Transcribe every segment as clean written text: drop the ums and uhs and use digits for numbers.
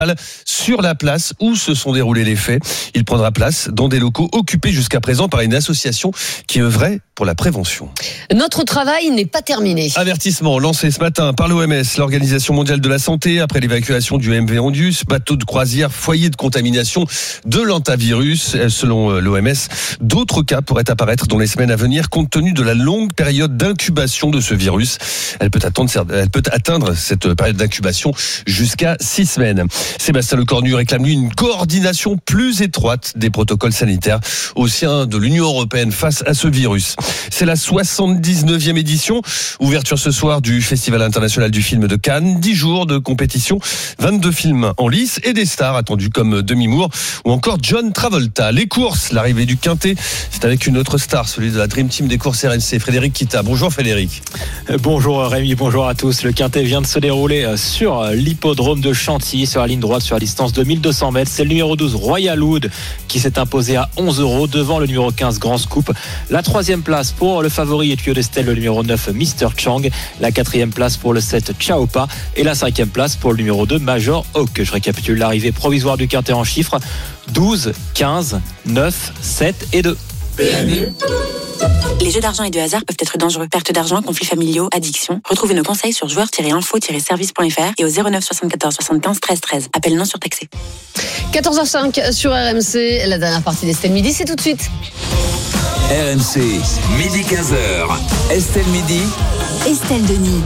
sur la place où se sont déroulés les faits. Il prendra place dans des locaux occupés jusqu'à présent par une association qui œuvrait pour la prévention. Notre travail n'est pas terminé. Avertissement lancé ce matin par l'OMS, l'Organisation mondiale de la santé, après l'évacuation du MV Ondius, bateau de croisière, foyer de contamination de l'hantavirus. Selon l'OMS, d'autres cas pourraient apparaître dans les semaines à venir compte tenu de la longue période d'incubation de ce virus. Elle peut atteindre cette période d'incubation jusqu'à 6 semaines. Sébastien Lecornu réclame lui une coordination plus étroite des protocoles sanitaires au sein de l'Union européenne face à ce virus. C'est la 79e édition. Ouverture ce soir du Festival international du film de Cannes. 10 jours de compétition, 22 films en lice et des stars attendues comme Demi Moore ou encore John Travolta. Les courses, l'arrivée du Quintet, c'est avec une autre star, celui de la Dream Team des courses RMC, Frédéric Kita. Bonjour Frédéric. Bonjour Rémi, bonjour à tous. Le Quintet vient de se dérouler sur l'hippodrome de Chantilly, sur la ligne droite, sur la distance de 1200 mètres. C'est le numéro 12, Royal Wood, qui s'est imposé à 11 € devant le numéro 15, Grand Scoop. La 3e place pour le favori et tuyau d'Estelle, le numéro 9, Mr. Chang. La 4e place pour le 7, Chaopa. Et la 5e place pour le numéro 2, Major Hawk. Je récapitule l'arrivée provisoire du Quintet en chiffres: 12, 15, 9, 7 et 2. Les jeux d'argent et de hasard peuvent être dangereux. Perte d'argent, conflits familiaux, addiction. Retrouvez nos conseils sur joueurs-info-service.fr et au 09 74 75 13 13. Appel non surtaxé. 14h05 sur RMC. La dernière partie d'Estelle Midi, c'est tout de suite. RMC, midi 15h. Estelle Midi. Estelle Denis.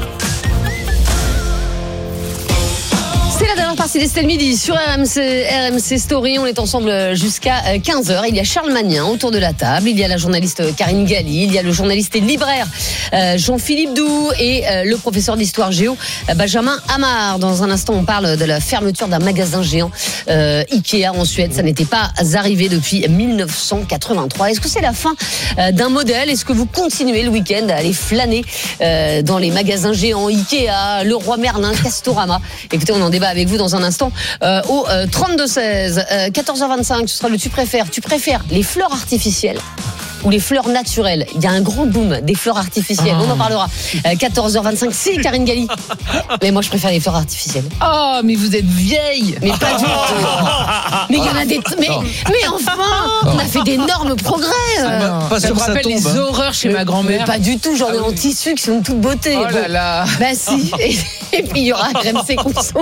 C'est la dernière partie d'Estelle Midi sur RMC Story. On est ensemble jusqu'à 15h. Il y a Charles Magnin autour de la table. Il y a la journaliste Karine Galli. Il y a le journaliste et libraire Jean-Philippe Doux et le professeur d'histoire géo Benjamin Hamar. Dans un instant, on parle de la fermeture d'un magasin géant Ikea en Suède. Ça n'était pas arrivé depuis 1983. Est-ce que c'est la fin d'un modèle? Est-ce que vous continuez le week-end à aller flâner dans les magasins géants Ikea, Leroy Merlin, Castorama? Écoutez, on en débat avec vous dans un instant au 32-16. 14h25, ce sera le tu préfères les fleurs artificielles ou les fleurs naturelles? Il y a un grand boom des fleurs artificielles. On en parlera. 14h25. Si, Karine Galli. Mais moi, je préfère les fleurs artificielles. Oh, mais vous êtes vieille. Mais pas du tout. Mais il y en a des. Mais enfin, on a fait d'énormes progrès. Ça me rappelle les horreurs chez ma grand-mère. Mais pas du tout. J'en ai en tissu qui sont de toute beauté. Oh là là. Bah si. Et puis il y aura RMC Conso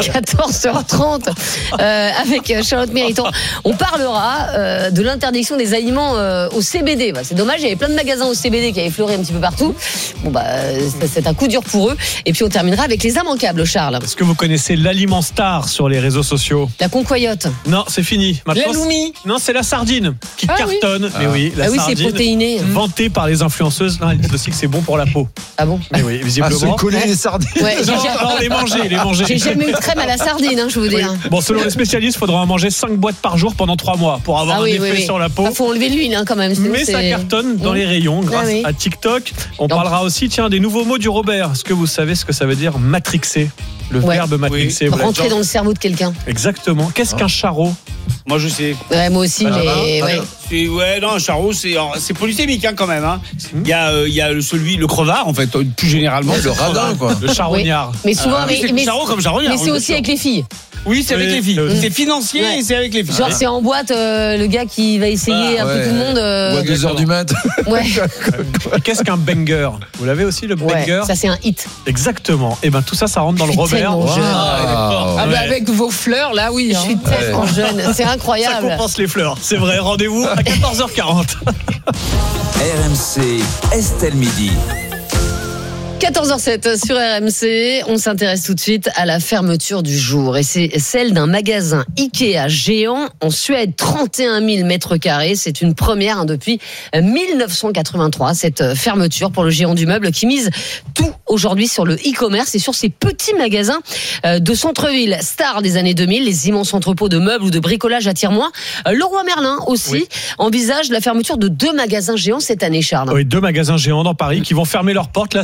14h30 avec Charlotte Méritant. On parlera de l'interdiction des aliments au CBD. Bah, c'est dommage, il y avait plein de magasins au CBD qui avaient fleuré un petit peu partout. Bon bah c'est un coup dur pour eux. Et puis on terminera avec les immanquables, Charles. Est-ce que vous connaissez l'aliment star sur les réseaux sociaux? La concoyote. Non, c'est fini. Maintenant, la loumi. Non, c'est la sardine qui cartonne. Mais oui, la sardine. C'est protéiné. Vantée par les influenceuses. Non, elles disent aussi que c'est bon pour la peau. Ah bon? Mais oui, visiblement. Se coller les sardines. Ouais, non, les manger. J'ai jamais eu de crème à la sardine, je vous dis. Bon, selon les spécialistes, il faudra en manger 5 boîtes par jour pendant 3 mois pour avoir un effet sur la peau. Il faut enlever l'huile quand même. Mais ça cartonne dans les rayons grâce à TikTok. On parlera aussi des nouveaux mots du Robert. Est-ce que vous savez ce que ça veut dire matrixer? Le verbe matrixer. Oui. Rentrer dans le cerveau de quelqu'un. Exactement. Qu'est-ce qu'un charreau? Moi je sais. Ouais, moi aussi, mais un charreau c'est polysémique quand même. Il y a le crevard en fait, plus généralement. Le radin quoi. Le charognard. Mais souvent, mais charreau comme charognard. Mais c'est aussi avec les filles. Oui, c'est avec les filles. C'est financier et c'est avec les filles. Genre c'est en boîte, le gars qui va essayer un peu tout le monde. Ou à 2h du mat. Ouais. Qu'est-ce qu'un banger? Vous l'avez aussi le banger? Ça c'est un hit. Exactement. Et ben tout ça rentre dans le Robert. Avec vos fleurs là, oui. Je suis tellement jeune, c'est incroyable. Ça compense les fleurs, c'est vrai. Rendez-vous à 14h40. RMC, Estelle Midi. 14h07 sur RMC, on s'intéresse tout de suite à la fermeture du jour et c'est celle d'un magasin Ikea géant en Suède, 31 000 mètres carrés. C'est une première depuis 1983, cette fermeture pour le géant du meuble qui mise tout aujourd'hui sur le e-commerce et sur ces petits magasins de centre-ville, stars des années 2000, les immenses entrepôts de meubles ou de bricolage attirent moins. Leroy Merlin aussi envisage la fermeture de 2 magasins géants cette année, Charles. Oui, 2 magasins géants dans Paris qui vont fermer leurs portes là ces prochaines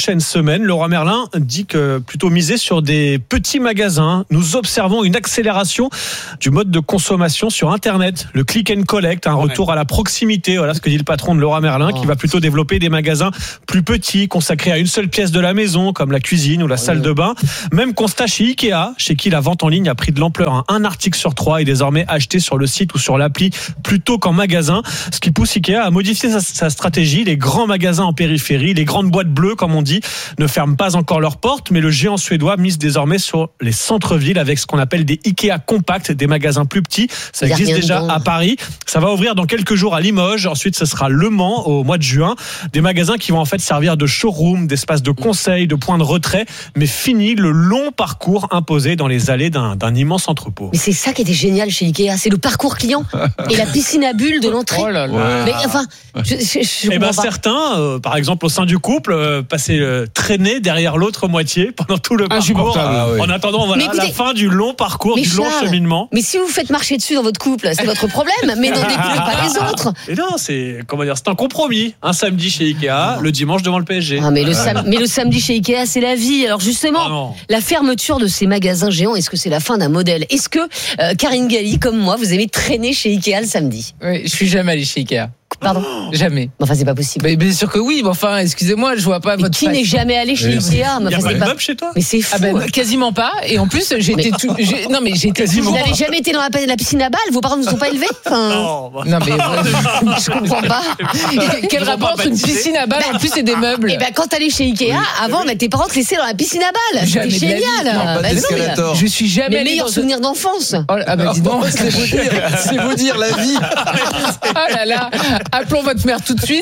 prochaines semaines. Leroy Merlin dit que plutôt miser sur des petits magasins. Nous observons une accélération du mode de consommation sur Internet. Le click and collect, un retour à la proximité. Voilà ce que dit le patron de Leroy Merlin, qui va plutôt développer des magasins plus petits, consacrés à une seule pièce de la maison, comme la cuisine ou la salle de bain. Même constat chez Ikea, chez qui la vente en ligne a pris de l'ampleur. Un article sur 3 est désormais acheté sur le site ou sur l'appli plutôt qu'en magasin. Ce qui pousse Ikea à modifier sa stratégie. Les grands magasins en périphérie, les grandes boîtes bleues, comme on dit, ne ferment pas encore leurs portes, mais le géant suédois mise désormais sur les centres-villes avec ce qu'on appelle des Ikea compacts, des magasins plus petits. Ça existe déjà à Paris. Ça va ouvrir dans quelques jours à Limoges. Ensuite, ce sera Le Mans au mois de juin. Des magasins qui vont en fait servir de showroom, d'espace de conseil, de point de retrait. Mais fini le long parcours imposé dans les allées d'un immense entrepôt. Mais c'est ça qui était génial chez Ikea, c'est le parcours client et la piscine à bulles de l'entrée. Oh là là. Mais enfin, je comprends pas. Certains, par exemple au sein du couple, passaient traîner derrière l'autre moitié pendant tout le parcours, en attendant la fin du long parcours, du long cheminement. Mais si vous faites marcher dessus dans votre couple, c'est votre problème, mais n'en découlez pas les autres. Et non, c'est un compromis. Un samedi chez Ikea, le dimanche devant le PSG. Ah, mais le samedi chez Ikea, c'est la vie. Alors justement, la fermeture de ces magasins géants, est-ce que c'est la fin d'un modèle? Est-ce que Karine Galli, comme moi, vous aimez traîner chez Ikea le samedi? Oui, je suis jamais allée chez Ikea. Pardon? Jamais. Enfin, c'est pas possible. Mais bien sûr que oui, mais enfin, excusez-moi, je vois pas mais votre qui n'est jamais allé chez Ikea? Il y a pas de meubles chez toi? Mais c'est fou. Quasiment pas. Et en plus, j'étais Vous n'avez jamais été dans la piscine à balles? Vos parents ne vous ont pas élevés? Non, mais je comprends pas. Quel rapport entre une piscine à balles en plus et des meubles? Et ben quand t'allais chez Ikea, avant, tes parents te laissaient dans la piscine à balles. C'était génial. Je suis jamais allée. Mes meilleurs souvenirs d'enfance. Ah bah dis donc, C'est vous dire la vie. Oh là là, appelons votre mère tout de suite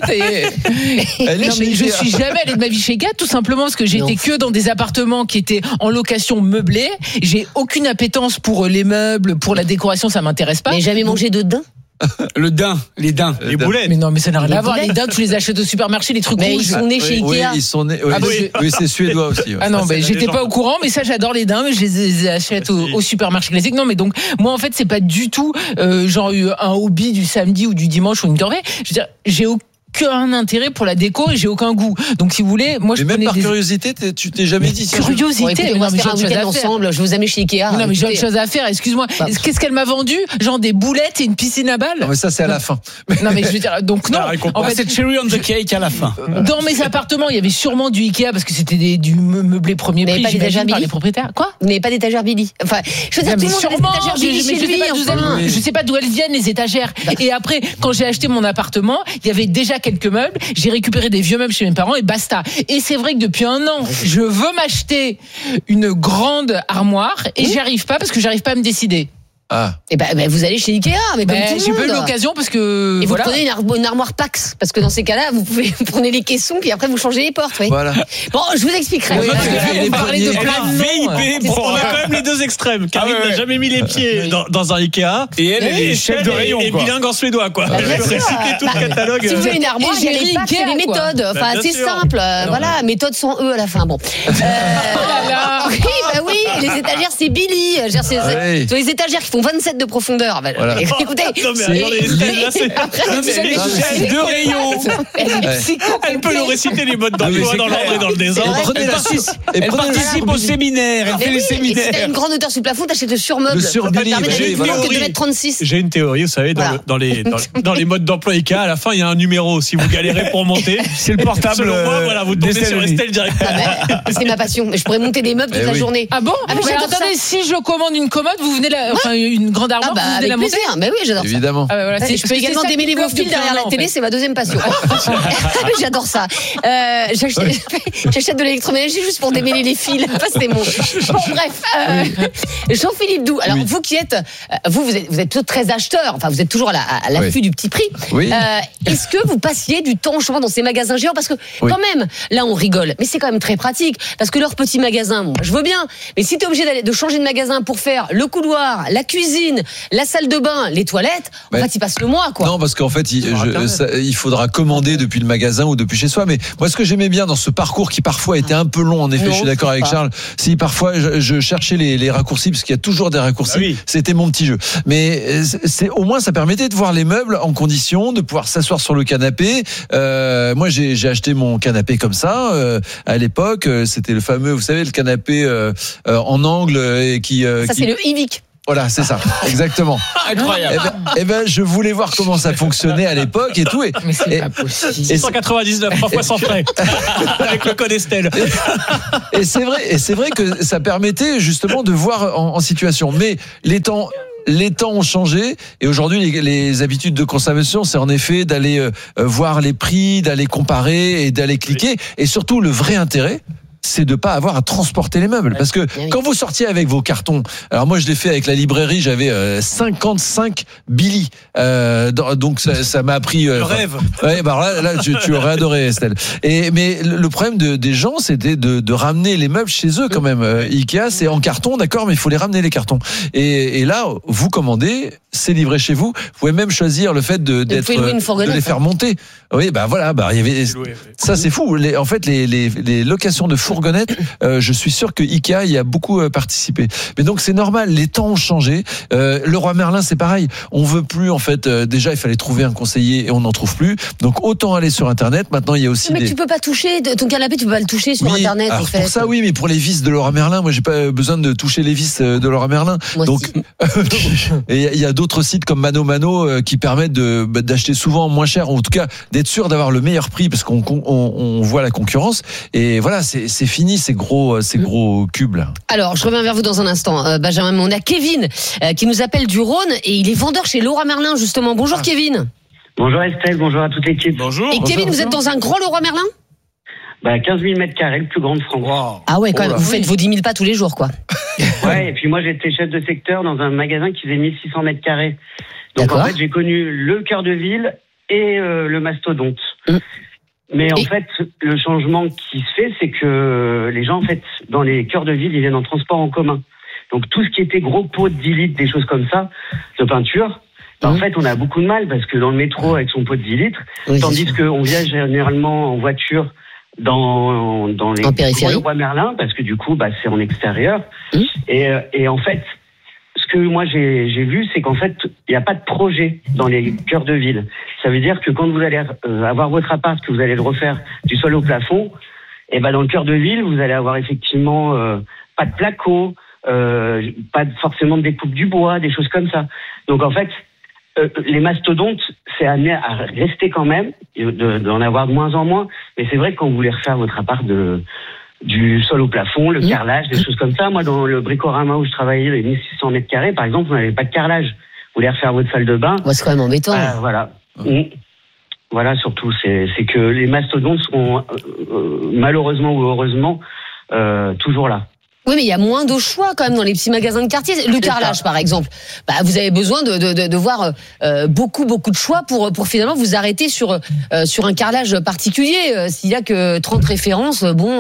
je suis jamais allée de ma vie chez Ikea, tout simplement parce que j'étais que dans des appartements qui étaient en location meublée. J'ai aucune appétence pour les meubles, pour la décoration, ça m'intéresse pas. Mais jamais mangé de daim? Le daim, les daims. Les boulettes. Mais non, mais ça n'a rien à voir. Les dains, tu les achètes au supermarché, les trucs mais rouges. ils sont nés chez Ikea. Oui, ils sont nés. Oui, c'est suédois aussi. Ah non, j'étais pas au courant, mais ça, j'adore les dains, mais je les achète au supermarché classique. Non, mais donc, moi, en fait, c'est pas du tout, genre, un hobby du samedi ou du dimanche ou une corvée. Je veux dire, j'ai aucun intérêt pour la déco et j'ai aucun goût. Donc si vous voulez, moi je même par curiosité, tu t'es jamais dit curiosité, on va faire un week-end ensemble, je vous amène chez Ikea. Non mais j'ai autre chose à faire, excuse-moi. Qu'est-ce qu'elle m'a vendu? Genre des boulettes et une piscine à balles? Non mais ça c'est à la fin. Non mais je veux dire, donc non. En fait, c'est cherry on the cake à la fin. Dans mes appartements, il y avait sûrement du Ikea parce que c'était du meublé premier prix, j'imagine, par les propriétaires. Quoi? Vous n'avez pas d'étagère Billy? Enfin, je veux dire, tout le monde a des étagères Billy chez lui. Je sais pas d'où elles viennent les étagères. Et après, quand j'ai acheté mon appartement, il y avait déjà quelques meubles. J'ai récupéré des vieux meubles chez mes parents et basta. Et c'est vrai que depuis un an, je veux m'acheter une grande armoire et j'y arrive pas parce que j'arrive pas à me décider. Ah. Et ben vous allez chez Ikea, mais comme tout le j'ai monde. pas eu l'occasion parce que et vous prenez une armoire Pax parce que dans ces cas-là, vous prenez les caissons puis après vous changez les portes. Oui. Voilà. Bon, je vous expliquerai. On parlait de plein de VIP. On a quand même les deux extrêmes. Karine n'a jamais mis les pieds dans un Ikea. Et elle est chef de rayon. Et bilingue en suédois, quoi. Bah, Je réciter tout le catalogue. Si vous voulez une armoire, il y a les Pax et les méthodes. Enfin, c'est simple. Voilà, méthode sans E à la fin. Bon. Oui, les étagères, c'est Billy. C'est les étagères qui font 27 de profondeur. Voilà. Écoutez, non, mais chef de rayon. Elle peut nous réciter les modes d'emploi dans l'ordre et dans le désordre. Elle participe au séminaire. Elle fait les séminaires. Si t'as une grande hauteur sous le plafond, t'achètes le surmeuble. Le sur-Billy. Que de 2,36 m. J'ai une théorie, vous savez, dans les modes d'emploi Ikea, à la fin, il y a un numéro. Si vous galérez pour monter, c'est le portable. Selon moi, voilà, vous tombez sur Estelle directement. C'est ma passion. Je pourrais monter des meubles toute la journée. Ah bon? Attendez, si je commande une commode, vous venez une grande armoire, vous venez la monter? Mais oui, j'adore ça. Évidemment. Je peux également démêler vos fils derrière la télé, c'est ma deuxième passion. J'adore ça. J'achète de l'électroménager juste pour démêler les fils. Enfin, c'est bon. Bref, Jean-Philippe Doux. Alors vous qui êtes, vous êtes plutôt très acheteur. Enfin, vous êtes toujours à l'affût du petit prix. Oui. Est-ce que vous passiez du temps justement dans ces magasins géants? Parce que quand même, là on rigole, mais c'est quand même très pratique. Parce que leurs petits magasins, moi je veux bien. Mais si t'es obligé de changer de magasin pour faire le couloir, la cuisine, cuisine, la salle de bain, les toilettes, en fait, ils passent le mois, quoi. Non, parce qu'en fait, il faudra commander depuis le magasin ou depuis chez soi. Mais moi, ce que j'aimais bien dans ce parcours qui parfois était un peu long, en effet, je suis d'accord avec Charles. Si parfois je cherchais les raccourcis, parce qu'il y a toujours des raccourcis, c'était mon petit jeu. Mais au moins, ça permettait de voir les meubles en condition, de pouvoir s'asseoir sur le canapé. Moi, j'ai acheté mon canapé comme ça à l'époque. C'était le fameux, vous savez, le canapé en angle et c'est le Ivic. Voilà, c'est ça, exactement. Incroyable. Je voulais voir comment ça fonctionnait à l'époque et tout. Mais c'est pas possible. 199, 3 fois sans frais. Avec le code Estelle. Et c'est vrai que ça permettait justement de voir en situation. Mais les temps ont changé et aujourd'hui les habitudes de consommation, c'est en effet d'aller voir les prix, d'aller comparer et d'aller cliquer. Et surtout, le vrai intérêt, c'est de pas avoir à transporter les meubles. Parce que quand vous sortiez avec vos cartons, alors moi je l'ai fait avec la librairie, j'avais 55 Billy. Donc ça m'a pris... Le rêve. Ouais, bah là tu aurais adoré, Estelle. Mais le problème des gens, c'était de ramener les meubles chez eux quand même. Ikea, c'est en carton, d'accord, mais il faut les ramener les cartons. Et là, vous commandez, c'est livré chez vous. Vous pouvez même choisir le fait de les faire monter. Oui, bah voilà, il y avait ça, c'est fou. En fait, les locations de fourgonnettes, je suis sûr que Ikea y a beaucoup participé. Mais donc c'est normal, les temps ont changé. Le Roi Merlin, c'est pareil. On veut plus, en fait. Déjà, il fallait trouver un conseiller et on n'en trouve plus. Donc autant aller sur Internet. Maintenant, il y a aussi. Mais tu peux pas toucher ton canapé, tu peux pas le toucher sur Internet. Alors, en fait. Pour ça, oui, mais pour les vis de Leroy Merlin, moi, j'ai pas besoin de toucher les vis de Leroy Merlin. Moi donc, il y a d'autres sites comme Mano qui permettent d'acheter souvent moins cher, ou en tout cas d'être sûr d'avoir le meilleur prix, parce qu'on voit la concurrence. Et voilà, c'est fini ces gros cubes là. Alors, je reviens vers vous dans un instant, Benjamin. On a Kevin qui nous appelle du Rhône et il est vendeur chez Leroy Merlin justement. Bonjour Kevin. Bonjour Estelle, bonjour à toute l'équipe. Bonjour. Et Kevin, vous êtes dans un grand Leroy Merlin ? 15 000 mètres carrés, le plus grand de France. Wow. Ah ouais, quand même. Vous faites vos 10 000 pas tous les jours, quoi. Ouais, et puis moi j'étais chef de secteur dans un magasin qui faisait 1600 mètres carrés. Donc D'accord. en fait, j'ai connu le cœur de ville et le mastodonte. Mais en fait, le changement qui se fait, c'est que les gens, en fait, dans les cœurs de ville, ils viennent en transport en commun. Donc tout ce qui était gros pots de 10 litres, des choses comme ça, de peinture, en fait, on a beaucoup de mal parce que dans le métro, avec son pot de 10 litres, tandis qu'on vient généralement en voiture dans les Roi Merlin, parce que du coup, c'est en extérieur. Et en fait, ce que moi j'ai vu, c'est qu'en fait, il n'y a pas de projet dans les cœurs de ville. Ça veut dire que quand vous allez avoir votre appart, que vous allez le refaire du sol au plafond, et dans le cœur de ville, vous allez avoir effectivement pas de placo, pas forcément de découpe du bois, des choses comme ça. Donc en fait, les mastodontes, c'est amené à rester quand même, d'en avoir de moins en moins. Mais c'est vrai que quand vous voulez refaire votre appart du sol au plafond, le carrelage, des choses comme ça. Moi, dans le Bricorama où je travaillais, les 1600 mètres carrés, par exemple, vous n'avez pas de carrelage. Vous voulez refaire votre salle de bain. C'est quand même embêtant. Voilà. Voilà, surtout, c'est que les mastodontes sont malheureusement ou heureusement toujours là. Oui, mais il y a moins de choix quand même dans les petits magasins de quartier. Le carrelage, par exemple. Vous avez besoin de voir beaucoup de choix pour finalement vous arrêter sur un carrelage particulier. S'il y a que 30 références, vous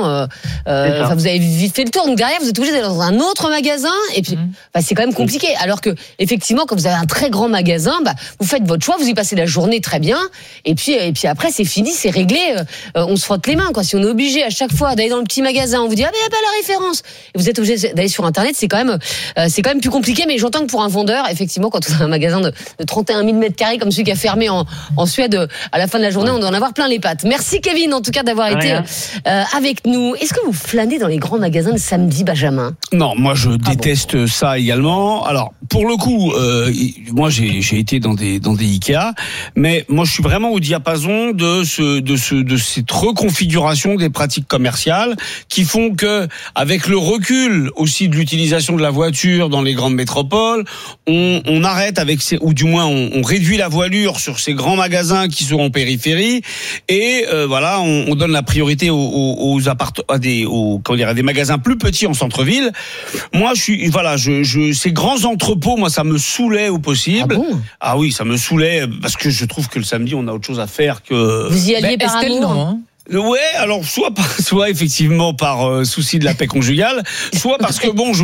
avez vite fait le tour. Donc derrière, vous êtes obligé d'aller dans un autre magasin. Et puis, c'est quand même compliqué. Alors que, effectivement, quand vous avez un très grand magasin, vous faites votre choix, vous y passez la journée très bien. Et puis après, c'est fini, c'est réglé. On se frotte les mains, quoi. Si on est obligé à chaque fois d'aller dans le petit magasin, on vous dit, mais il n'y a pas la référence. Vous êtes obligé d'aller sur Internet, c'est quand même plus compliqué. Mais j'entends que pour un vendeur, effectivement, quand on a un magasin de 31 000 mètres carrés comme celui qui a fermé en Suède, à la fin de la journée, on doit en avoir plein les pattes. Merci Kevin, en tout cas, d'avoir été avec nous. Est-ce que vous flânez dans les grands magasins le samedi, Benjamin ? Non, moi je déteste ça également. Alors pour le coup, moi j'ai été dans des Ikea, mais moi je suis vraiment au diapason de cette reconfiguration des pratiques commerciales qui font que, avec le recul aussi de l'utilisation de la voiture dans les grandes métropoles, on arrête ou du moins on réduit la voilure sur ces grands magasins qui sont en périphérie et on donne la priorité à des magasins plus petits en centre-ville. Moi ces grands entrepôts, moi ça me saoulait au possible. Ah bon ? Ah oui, ça me saoulait parce que je trouve que le samedi on a autre chose à faire que. Vous y alliez par Estelle, amour ? non, hein. Ouais, alors soit effectivement par souci de la paix conjugale, soit parce que bon, je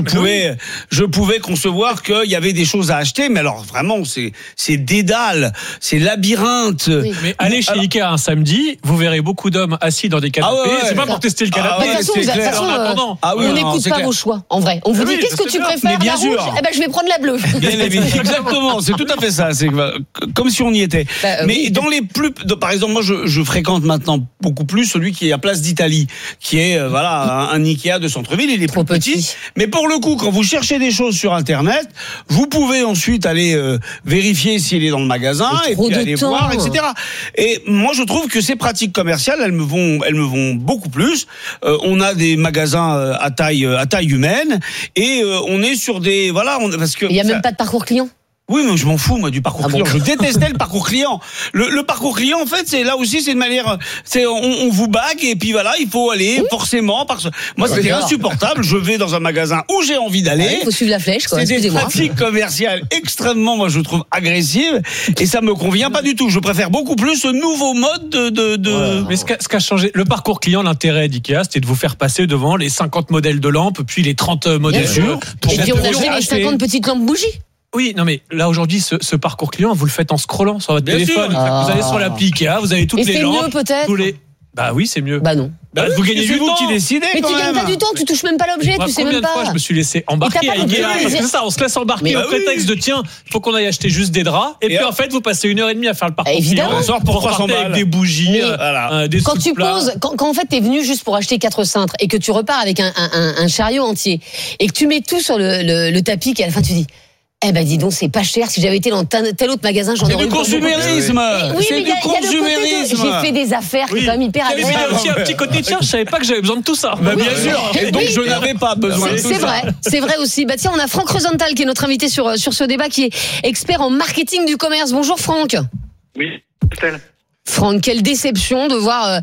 pouvais concevoir qu'il y avait des choses à acheter, mais alors vraiment c'est dédale, c'est labyrinthe. Oui. Mais allez chez Ikea un samedi, vous verrez beaucoup d'hommes assis dans des canapés. C'est pas pour tester le canapé. De toute façon, on n'écoute pas vos choix. En vrai, on vous dit qu'est-ce que tu préfères, la rouge ? Eh ben je vais prendre la bleue. Exactement, c'est tout à fait ça. C'est comme si on y était. Mais dans les par exemple, moi je fréquente maintenant beaucoup plus celui qui est à Place d'Italie, qui est un Ikea de centre-ville. Il est trop petit, mais pour le coup, quand vous cherchez des choses sur Internet, vous pouvez ensuite aller vérifier s'il est dans le magasin et puis aller voir, etc. Et moi, je trouve que ces pratiques commerciales, elles me vont beaucoup plus. On a des magasins à taille humaine et on est sur des parce que il y a même pas de parcours client. Oui, mais je m'en fous, moi, du parcours client. Je détestais le parcours client. Le parcours client, en fait, c'est là aussi, c'est une manière, on vous bague et puis il faut aller forcément parce que moi, c'était insupportable. Je vais dans un magasin où j'ai envie d'aller. Il faut suivre la flèche, quoi. C'est des pratiques commerciales extrêmement, moi, je trouve agressives et ça me convient pas du tout. Je préfère beaucoup plus ce nouveau mode de. Mais ce qu'a changé, le parcours client, l'intérêt d'Ikea, c'était de vous faire passer devant les 50 modèles de lampes, puis les 30 modèles. Et puis on a les 50 petites lampes bougies. Oui, non mais là aujourd'hui, ce parcours client, vous le faites en scrollant sur votre téléphone. Vous allez sur l'appli Ikea, vous avez toutes les lampes. C'est mieux peut-être. Bah oui, c'est mieux. Bah non. Vous gagnez du temps. Qui décidez. Mais tu gagnes pas du temps, tu touches même pas l'objet, tu sais même pas. Combien de fois je me suis laissé embarquer à Ikea, parce que c'est ça, on se laisse embarquer au prétexte de tiens, il faut qu'on aille acheter juste des draps, et puis en fait vous passez 1h30 à faire le parcours client. Évidemment. Pour repartir avec des bougies, des quand tu poses, quand en fait t'es venu juste pour acheter 4 cintres et que tu repars avec un chariot entier et que tu mets tout sur le tapis, et à la fin tu dis. Eh ben dis donc, c'est pas cher. Si j'avais été dans tel autre magasin, j'en aurais eu. C'est du consumérisme. Oui, c'est du consumérisme. J'ai fait des affaires qui sont quand même hyper agréables. Il y avait aussi un petit côté tiens, je savais pas que j'avais besoin de tout ça. Bien sûr. Et donc je n'avais pas besoin de tout ça. C'est vrai aussi. Bah tiens, on a Franck Rosenthal qui est notre invité sur ce débat, qui est expert en marketing du commerce. Bonjour Franck. Oui, Estelle. Franck, quelle déception de voir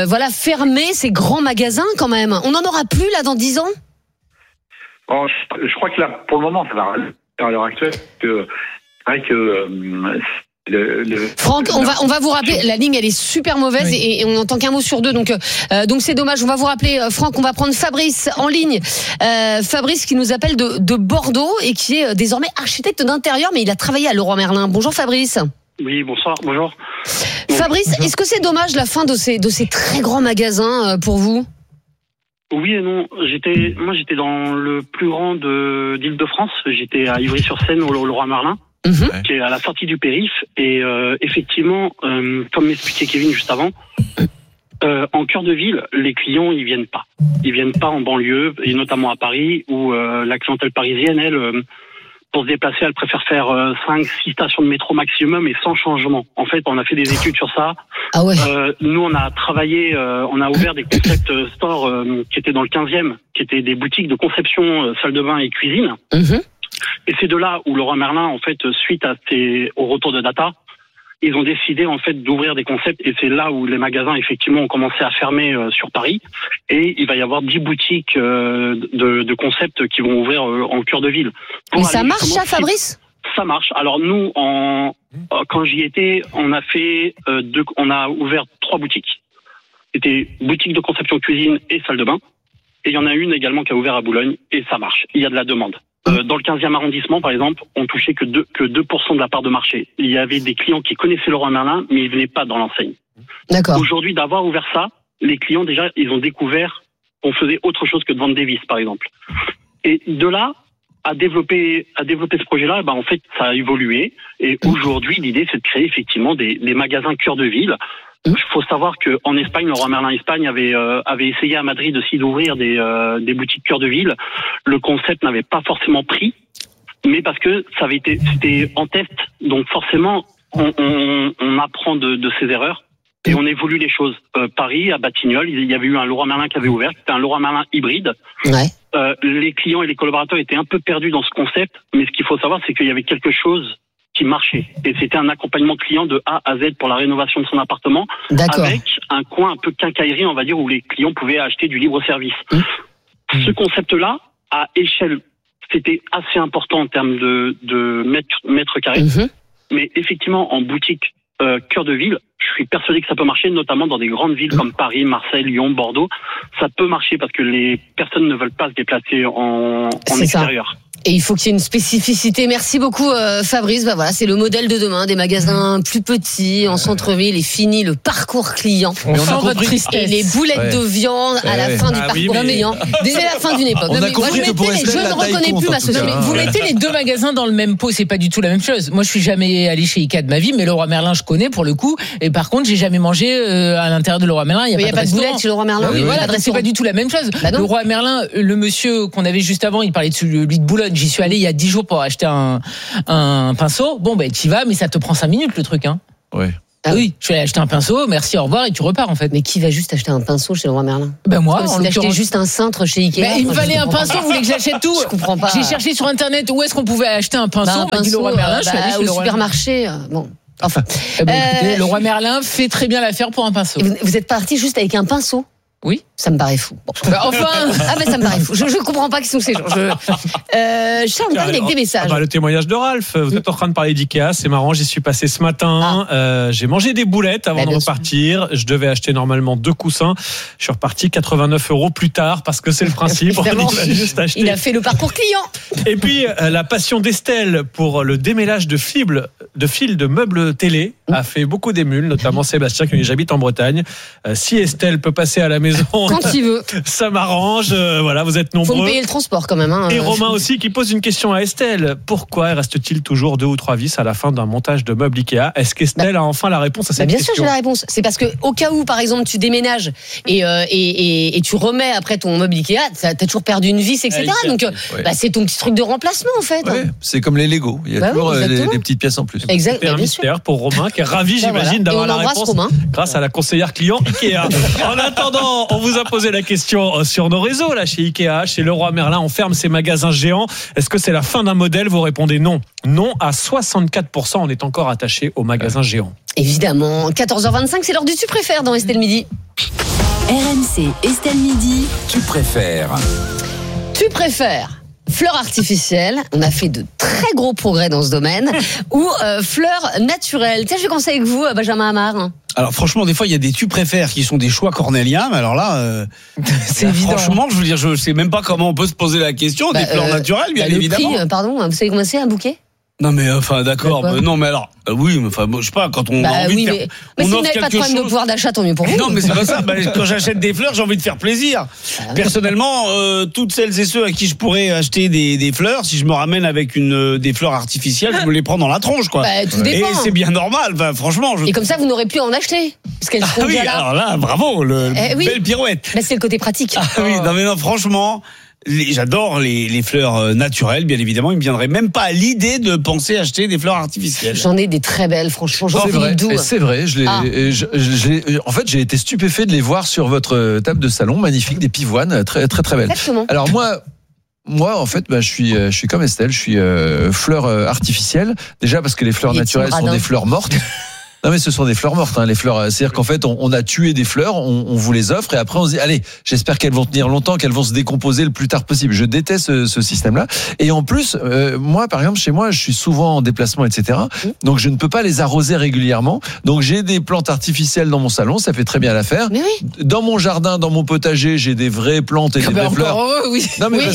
fermer ces grands magasins quand même. On n'en aura plus là dans 10 ans. Bon, je crois que là, pour le moment, ça va. À l'heure actuelle, Franck, on va vous rappeler, la ligne elle est super mauvaise et on n'entend qu'un mot sur deux, donc c'est dommage. On va vous rappeler, Franck, on va prendre Fabrice en ligne. Fabrice qui nous appelle de Bordeaux et qui est désormais architecte d'intérieur, mais il a travaillé à Leroy Merlin. Bonjour Fabrice. Oui, bonsoir, bonjour. Fabrice, est-ce que c'est dommage la fin de ces très grands magasins pour vous ? Oui et non. J'étais dans le plus grand d'Île-de-France. J'étais à Ivry-sur-Seine au Leroy Merlin, qui est à la sortie du périph. Et effectivement, comme m'expliquait Kevin juste avant, en cœur de ville, les clients ils viennent pas. Ils viennent pas en banlieue, et notamment à Paris, où la clientèle parisienne, elle, pour se déplacer, elle préfère faire 5-6 stations de métro maximum et sans changement. En fait, on a fait des études sur ça. Ah ouais. Nous, on a travaillé, on a ouvert des concept stores qui étaient dans le 15e, qui étaient des boutiques de conception, salle de bain et cuisine. Et c'est de là où Leroy Merlin, en fait, suite au retour de data, ils ont décidé en fait d'ouvrir des concepts et c'est là où les magasins effectivement ont commencé à fermer sur Paris et il va y avoir 10 boutiques de concepts qui vont ouvrir en cœur de ville. Mais ça marche ça, Fabrice ? Ça marche. Alors nous, quand j'y étais, on a ouvert 3 boutiques. C'était boutique de conception cuisine et salle de bain. Et il y en a une également qui a ouvert à Boulogne et ça marche. Il y a de la demande. Dans le 15e arrondissement, par exemple, on touchait que 2% de la part de marché. Il y avait des clients qui connaissaient Leroy Merlin, mais ils venaient pas dans l'enseigne. D'accord. Aujourd'hui, d'avoir ouvert ça, les clients, déjà, ils ont découvert qu'on faisait autre chose que de vendre des vis, par exemple. Et de là, à développer ce projet-là, en fait, ça a évolué. Et aujourd'hui, l'idée, c'est de créer effectivement des magasins cœur de ville. Il faut savoir qu'en Espagne, Leroy Merlin Espagne avait essayé à Madrid aussi d'ouvrir des boutiques cœur de ville. Le concept n'avait pas forcément pris, mais parce que c'était en test. Donc forcément, on apprend de ses erreurs et on évolue les choses. Paris, à Batignolles, il y avait eu un Leroy Merlin qui avait ouvert. C'était un Leroy Merlin hybride. Ouais. Les clients et les collaborateurs étaient un peu perdus dans ce concept, mais ce qu'il faut savoir, c'est qu'il y avait quelque chose qui marchait. Et c'était un accompagnement client de A à Z pour la rénovation de son appartement. D'accord. Avec un coin un peu quincaillerie, on va dire, où les clients pouvaient acheter du libre-service. Ce concept-là, à échelle, c'était assez important en termes de mètres carrés. Mais effectivement, en boutique cœur de ville, je suis persuadé que ça peut marcher, notamment dans des grandes villes comme Paris, Marseille, Lyon, Bordeaux. Ça peut marcher parce que les personnes ne veulent pas se déplacer en extérieur. Et il faut qu'il y ait une spécificité. Merci beaucoup Fabrice. Bah voilà, c'est le modèle de demain, des magasins plus petits en centre-ville et fini le parcours client. On sent votre tristesse. Et les boulettes de viande à la fin du parcours client. C'est la fin d'une époque. On a compris que pour Estelle, je ne reconnais plus ma société. Vous mettez les deux magasins dans le même pot, c'est pas du tout la même chose. Moi, je suis jamais allé chez Ikea de ma vie, mais Leroy Merlin, je connais pour le coup. Et par contre, j'ai jamais mangé à l'intérieur de Leroy Merlin. Il y a pas de boulettes chez Leroy Merlin. Oui, voilà, c'est pas du tout la même chose. Leroy Merlin, le monsieur qu'on avait juste avant, il parlait de celui de Boulogne. J'y suis allé il y a 10 jours pour acheter un pinceau. Bon, ben, t'y vas, mais ça te prend 5 minutes, le truc, hein. Ouais. Ah oui, je suis allé acheter un pinceau, merci, au revoir, et tu repars, en fait. Mais qui va juste acheter un pinceau chez Leroy Merlin? Ben, moi, on achetait juste un cintre chez Ikea. Ben, il me fallait un pinceau, vous voulez que j'achète tout? Je comprends pas. J'ai cherché sur Internet où est-ce qu'on pouvait acheter un pinceau. Un pinceau, Leroy Merlin, je suis allé chez au supermarché. Bon. Enfin. Écoutez, Leroy Merlin fait très bien l'affaire pour un pinceau. Vous êtes parti juste avec un pinceau? Oui. Ça me paraît fou. Bon. Enfin. Ça me paraît fou. Je comprends pas qui sont ces gens. Charles, on termine avec des messages. Le témoignage de Ralph. Vous êtes en train de parler d'Ikea. C'est marrant. J'y suis passé ce matin. J'ai mangé des boulettes avant de repartir. Je devais acheter normalement 2 coussins. Je suis reparti 89 € plus tard parce que c'est le principe. Il a fait le parcours client. Et puis, la passion d'Estelle pour le démêlage de fils de meubles télé a fait beaucoup d'émules, notamment Sébastien qui j'habite en Bretagne. Si Estelle peut passer à la maison quand il veut, ça m'arrange. Voilà, vous êtes nombreux. Faut me payer le transport quand même. Et Romain aussi qui pose une question à Estelle. Pourquoi reste-t-il toujours 2 ou 3 vis à la fin d'un montage de meubles Ikea? Est-ce qu'Estelle a enfin la réponse à cette question? Bien sûr, j'ai la réponse. C'est parce que au cas où, par exemple, tu déménages et tu remets après ton meuble Ikea, t'as toujours perdu une vis, etc. Donc, c'est ton petit truc de remplacement en fait. Ouais, c'est comme les Lego. Il y a toujours des petites pièces en plus. Exactement. Un mystère pour Romain qui est ravi, j'imagine, d'avoir la réponse grâce à la conseillère client Ikea. En attendant, on vous a posé la question sur nos réseaux, là, chez Ikea, chez Leroy Merlin. On ferme ces magasins géants. Est-ce que c'est la fin d'un modèle? Vous répondez non. Non à 64%. On est encore attaché aux magasins géants. Évidemment. 14h25, c'est l'heure du Tu préfères dans Estelle Midi. RMC, Estelle Midi. Tu préfères. Tu préfères fleurs artificielles, on a fait de très gros progrès dans ce domaine, ou fleurs naturelles. Tiens, je vais commencer avec vous, Benjamin Amar. Alors franchement, des fois, il y a des tu préfères qui sont des choix cornéliens, mais alors là, c'est évident. Franchement, je veux dire, je sais même pas comment on peut se poser la question. Des fleurs naturelles, bien évidemment. Le prix, pardon, vous savez comment c'est un bouquet? Non mais enfin d'accord, non mais alors oui, mais enfin je sais pas, quand on a envie de faire, mais si vous n'avez pas de problème de pouvoir d'achat, tant mieux pour vous. Non mais c'est pas ça, quand j'achète des fleurs, j'ai envie de faire plaisir. Personnellement, toutes celles et ceux à qui je pourrais acheter des fleurs, si je me ramène avec des fleurs artificielles, je me les prends dans la tronche quoi. Tout dépend. Et c'est bien normal, franchement. Et comme ça vous n'aurez plus à en acheter parce qu'elles seront déjà là. Alors là, bravo, belle pirouette. C'est le côté pratique. Oui, non mais non, franchement. J'adore les fleurs naturelles, bien évidemment. Il me viendrait même pas à l'idée de penser acheter des fleurs artificielles. J'en ai des très belles, franchement. C'est vrai. En fait, j'ai été stupéfait de les voir sur votre table de salon, magnifique, des pivoines, très très très belles. Exactement. Alors moi, en fait, je suis comme Estelle, je suis fleurs artificielles. Déjà parce que les fleurs naturelles sont des fleurs mortes. Non mais ce sont des fleurs mortes, hein, les fleurs. C'est-à-dire qu'en fait, on a tué des fleurs, on vous les offre et après on se dit, allez, j'espère qu'elles vont tenir longtemps, qu'elles vont se décomposer le plus tard possible. Je déteste ce système-là. Et en plus, moi, par exemple, chez moi, je suis souvent en déplacement, etc. Donc je ne peux pas les arroser régulièrement. Donc j'ai des plantes artificielles dans mon salon, ça fait très bien l'affaire. Mais oui. Dans mon jardin, dans mon potager, j'ai des vraies plantes et des vraies fleurs. Oui. Non mais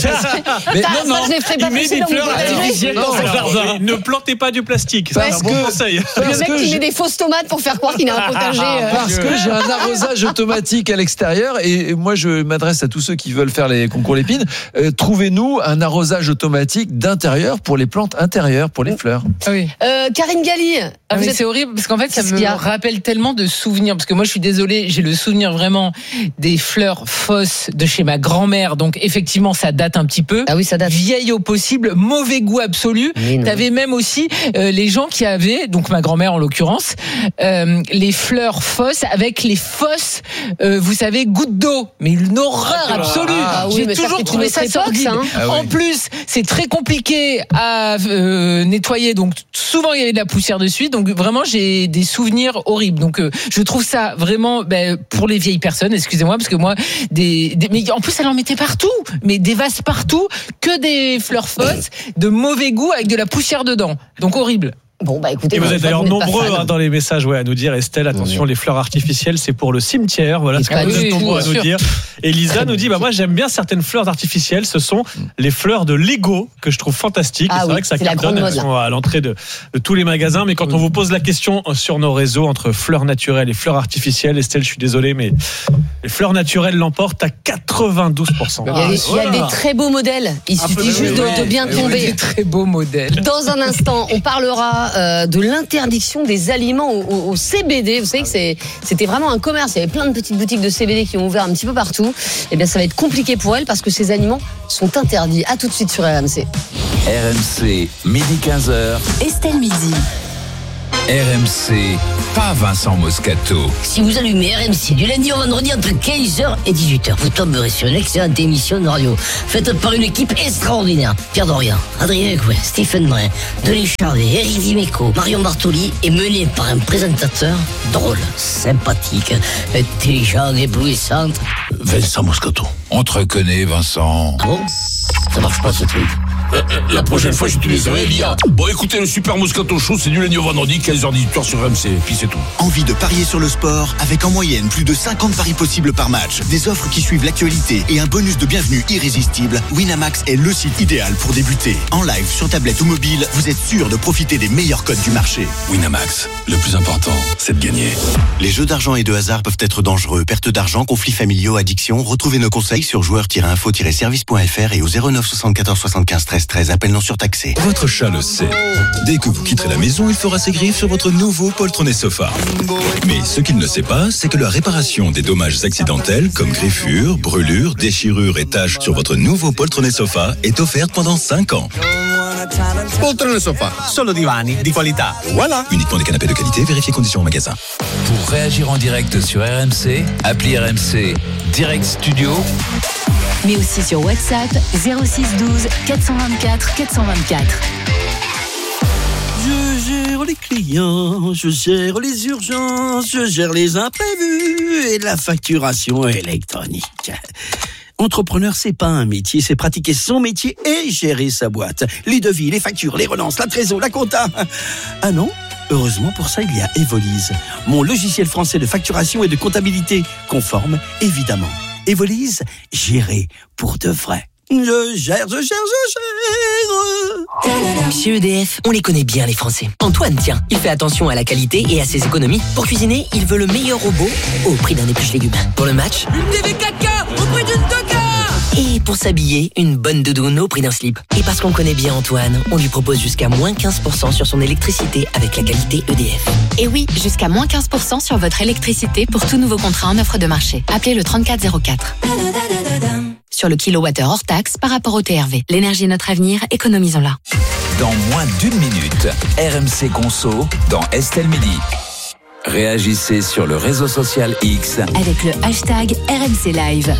il met des fleurs artificielles dans son jardin. Ne plantez pas du plastique. C'est un bon conseil. Le mec qui met des fausses tomates pour faire croire qu'il a un potager. Parce que j'ai un arrosage automatique à l'extérieur et moi je m'adresse à tous ceux qui veulent faire les concours Lépine. Trouvez-nous un arrosage automatique d'intérieur pour les plantes intérieures, pour les fleurs. Oui. Karine Galli. C'est horrible parce qu'en fait ça me rappelle tellement de souvenirs parce que moi je suis désolée, j'ai le souvenir vraiment des fleurs fausses de chez ma grand-mère, donc effectivement ça date un petit peu. Ah oui, ça date. Vieille au possible, mauvais goût absolu. T'avais même aussi les gens qui avaient, donc ma grand-mère en l'occurrence, les fleurs fausses avec les fausses, vous savez, gouttes d'eau. Mais une horreur absolue. J'ai toujours trouvé ça sordide. En plus, c'est très compliqué à nettoyer, donc souvent il y avait de la poussière dessus. Donc vraiment, j'ai des souvenirs horribles. Donc je trouve ça vraiment pour les vieilles personnes, excusez-moi, parce que moi, mais en plus elle en mettait partout, mais des vases partout, que des fleurs fausses de mauvais goût avec de la poussière dedans. Donc horrible. Bon, bah écoutez, et vous êtes d'ailleurs nombreux pas dans les messages à nous dire, Estelle, attention, les fleurs artificielles, c'est pour le cimetière. Voilà ce que vous êtes nombreux à nous dire. Et Lisa nous dit, moi j'aime bien certaines fleurs artificielles, ce sont les fleurs de Lego que je trouve fantastiques. C'est vrai que ça cartonne, elles sont à l'entrée de tous les magasins. Mais quand on vous pose la question sur nos réseaux entre fleurs naturelles et fleurs artificielles, Estelle, je suis désolé, mais les fleurs naturelles l'emportent à 92%. Il y a des très beaux modèles. Il suffit juste de bien tomber. Des très beaux modèles. Dans un instant, on parlera de l'interdiction des aliments au CBD. Vous savez que c'était vraiment un commerce. Il y avait plein de petites boutiques de CBD qui ont ouvert un petit peu partout. Eh bien, ça va être compliqué pour elles parce que ces aliments sont interdits. À tout de suite sur RMC. RMC, midi 15h. Estelle Midi. RMC, pas Vincent Moscato. Si vous allumez RMC du lundi au vendredi entre 15h et 18h, vous tomberez sur une excellente émission de radio faite par une équipe extraordinaire. Pierre Dorian, Adrien Couet, Stephen Brun, Denis Charvet, Eric Dimeco, Marion Bartoli et menée par un présentateur drôle, sympathique, intelligent, éblouissant. Vincent Moscato. On te reconnaît, Vincent. Ah bon? Ça marche pas ce truc. La prochaine fois, j'utiliserai l'IA. Bon, écoutez, le Super Moscato Show, c'est du lundi au vendredi, 15h-18h sur RMC, et puis c'est tout. Envie de parier sur le sport avec en moyenne plus de 50 paris possibles par match, des offres qui suivent l'actualité et un bonus de bienvenue irrésistible. Winamax est le site idéal pour débuter. En live, sur tablette ou mobile, vous êtes sûr de profiter des meilleurs codes du marché. Winamax, le plus important, c'est de gagner. Les jeux d'argent et de hasard peuvent être dangereux. Perte d'argent, conflits familiaux, addiction. Retrouvez nos conseils sur joueurs-info-service.fr et au 09 74 75 13 13. Appel non surtaxé. Votre chat le sait. Dès que vous quitterez la maison, il fera ses griffes sur votre nouveau poltronné sofa. Mais ce qu'il ne sait pas, c'est que la réparation des dommages accidentels comme griffures, brûlures, déchirures et taches sur votre nouveau poltronné sofa est offerte pendant 5 ans. Poltrone sofa, solo divani di qualità. Voilà. Uniquement des canapés de qualité, vérifiez conditions en magasin. Pour réagir en direct sur RMC, appelez RMC Direct Studio. Mais aussi sur WhatsApp 06 12 424 424. Je gère les clients, je gère les urgences, je gère les imprévus et la facturation électronique. Entrepreneur, c'est pas un métier, c'est pratiquer son métier et gérer sa boîte. Les devis, les factures, les relances, la trésor, la compta. Ah non ? Heureusement, pour ça, il y a Evolise, mon logiciel français de facturation et de comptabilité, conforme, évidemment. Evolise, gérer pour de vrai. Je gère. Chez EDF, on les connaît bien les Français. Antoine, tiens, il fait attention à la qualité et à ses économies. Pour cuisiner, il veut le meilleur robot au prix d'un épluche légumes. Pour le match, une TV 4K au prix d'une 2K. Et pour s'habiller, une bonne doudoune au prix d'un slip. Et parce qu'on connaît bien Antoine, on lui propose jusqu'à moins 15% sur son électricité avec la qualité EDF. Et oui, jusqu'à moins 15% sur votre électricité pour tout nouveau contrat en offre de marché. Appelez le 3404. Sur le kilowattheure hors taxe par rapport au TRV. L'énergie est notre avenir, économisons-la. Dans moins d'1 minute, RMC Conso dans Estelle Midi. Réagissez sur le réseau social X avec le hashtag RMC Live.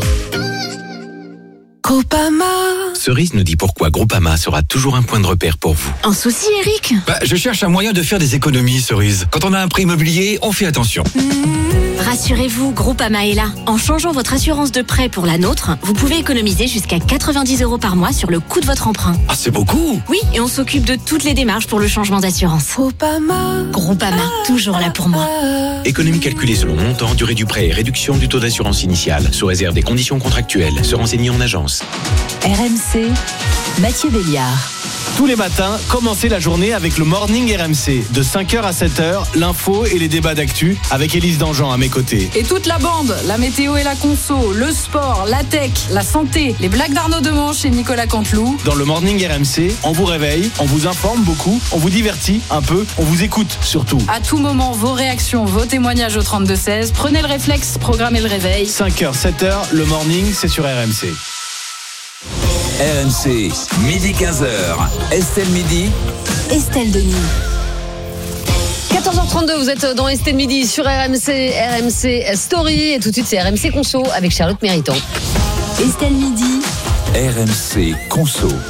Groupama. Cerise nous dit pourquoi Groupama sera toujours un point de repère pour vous. Un souci, Eric ? Je cherche un moyen de faire des économies, Cerise. Quand on a un prêt immobilier, on fait attention. Rassurez-vous, Groupama est là. En changeant votre assurance de prêt pour la nôtre, vous pouvez économiser jusqu'à 90 € par mois sur le coût de votre emprunt. Ah, c'est beaucoup! Oui, et on s'occupe de toutes les démarches pour le changement d'assurance. Groupama, toujours là pour moi. Économie calculée selon montant, durée du prêt et réduction du taux d'assurance initiale, sous réserve des conditions contractuelles. Se renseigner en agence. RMC, Mathieu Béliard. Tous les matins, commencez la journée avec le Morning RMC. De 5h à 7h, l'info et les débats d'actu avec Élise Dangean à mes côtés. Et toute la bande, la météo et la conso, le sport, la tech, la santé, les blagues d'Arnaud Demanche et Nicolas Canteloup. Dans le Morning RMC, on vous réveille, on vous informe beaucoup, on vous divertit un peu, on vous écoute surtout. À tout moment, vos réactions, vos témoignages au 32-16. Prenez le réflexe, programmez le réveil. 5h, 7h, le Morning, c'est sur RMC. RMC, midi 15h. Estelle Midi. Estelle Denis. 14h32, vous êtes dans Estelle Midi sur RMC, RMC Story. Et tout de suite, c'est RMC Conso avec Charlotte Méritant. Estelle Midi. RMC Conso.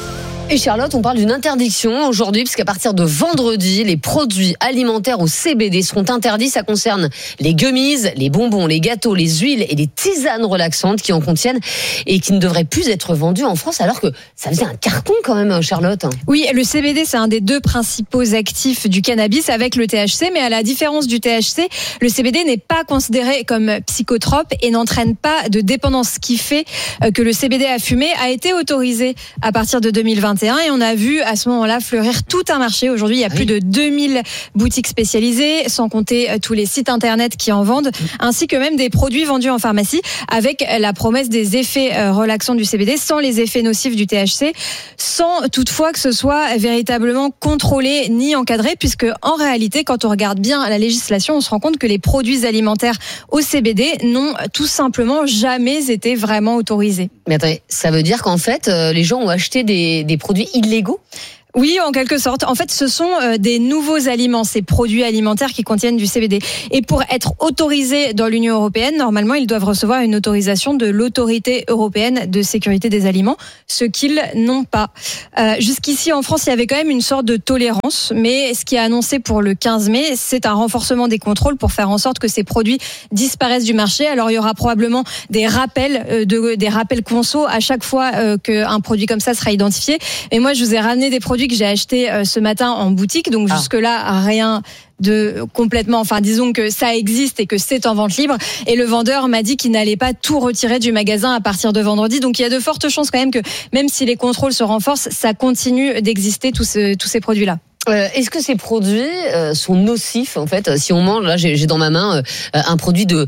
Et Charlotte, on parle d'une interdiction aujourd'hui, puisqu'à partir de vendredi, les produits alimentaires au CBD seront interdits. Ça concerne les gummies, les bonbons, les gâteaux, les huiles et les tisanes relaxantes qui en contiennent et qui ne devraient plus être vendues en France, alors que ça faisait un carton quand même, Charlotte. Oui, le CBD, c'est un des deux principaux actifs du cannabis avec le THC, mais à la différence du THC, le CBD n'est pas considéré comme psychotrope et n'entraîne pas de dépendance, ce qui fait que le CBD à fumer a été autorisé à partir de 2021 et on a vu à ce moment-là fleurir tout un marché. Aujourd'hui, il y a plus de 2000 boutiques spécialisées, sans compter tous les sites internet qui en vendent, ainsi que même des produits vendus en pharmacie avec la promesse des effets relaxants du CBD sans les effets nocifs du THC, sans toutefois que ce soit véritablement contrôlé ni encadré, puisque en réalité, quand on regarde bien la législation, on se rend compte que les produits alimentaires au CBD n'ont tout simplement jamais été vraiment autorisés. Mais attendez, ça veut dire qu'en fait, les gens ont acheté des produits illégaux ? Oui, en quelque sorte. En fait, ce sont des nouveaux aliments, ces produits alimentaires qui contiennent du CBD. Et pour être autorisés dans l'Union européenne, normalement, ils doivent recevoir une autorisation de l'Autorité européenne de sécurité des aliments, ce qu'ils n'ont pas. Jusqu'ici, en France, il y avait quand même une sorte de tolérance, mais ce qui est annoncé pour le 15 mai, c'est un renforcement des contrôles pour faire en sorte que ces produits disparaissent du marché. Alors, il y aura probablement des rappels conso à chaque fois qu'un produit comme ça sera identifié. Et moi, je vous ai ramené des produits que j'ai acheté ce matin en boutique, donc jusque-là rien de complètement, enfin disons que ça existe et que c'est en vente libre, et le vendeur m'a dit qu'il n'allait pas tout retirer du magasin à partir de vendredi, donc il y a de fortes chances quand même que même si les contrôles se renforcent, ça continue d'exister tous ces produits-là. Est-ce que ces produits sont nocifs en fait si on mange? Là, j'ai dans ma main un produit de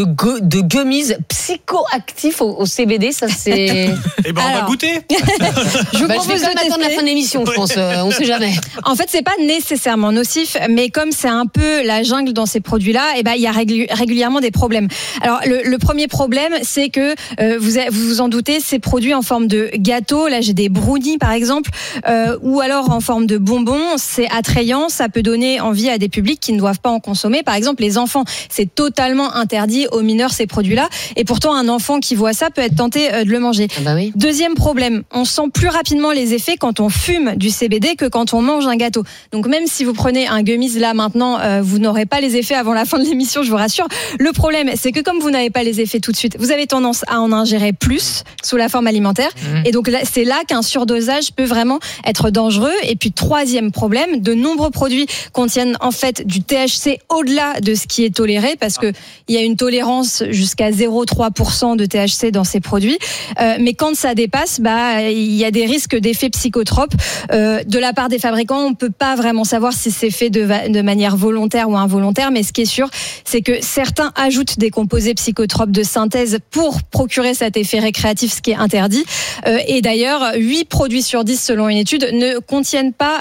gummies psychoactifs au CBD. Ça c'est. Eh ben on va goûter. Je vais quand même attendre la fin de l'émission, je pense. On sait jamais. En fait, c'est pas nécessairement nocif, mais comme c'est un peu la jungle dans ces produits-là, et ben il y a régulièrement des problèmes. Alors le premier problème, c'est que vous vous en doutez, ces produits en forme de gâteau. Là, j'ai des brownies par exemple, ou alors en forme de bonbons. C'est attrayant, ça peut donner envie à des publics qui ne doivent pas en consommer. Par exemple, les enfants, c'est totalement interdit aux mineurs ces produits-là. Et pourtant, un enfant qui voit ça peut être tenté de le manger. Ah bah oui. Deuxième problème, on sent plus rapidement les effets quand on fume du CBD que quand on mange un gâteau. Donc même si vous prenez un gummies là maintenant, vous n'aurez pas les effets avant la fin de l'émission, je vous rassure. Le problème, c'est que comme vous n'avez pas les effets tout de suite, vous avez tendance à en ingérer plus sous la forme alimentaire. Et donc là, c'est là qu'un surdosage peut vraiment être dangereux. Et puis troisième problème, de nombreux produits contiennent en fait du THC au-delà de ce qui est toléré, parce que il y a une tolérance jusqu'à 0,3% de THC dans ces produits. Mais quand ça dépasse, il y a des risques d'effets psychotropes. De la part des fabricants, on peut pas vraiment savoir si c'est fait de manière volontaire ou involontaire, mais ce qui est sûr, c'est que certains ajoutent des composés psychotropes de synthèse pour procurer cet effet récréatif, ce qui est interdit. Et d'ailleurs, 8 produits sur 10, selon une étude, ne contiennent pas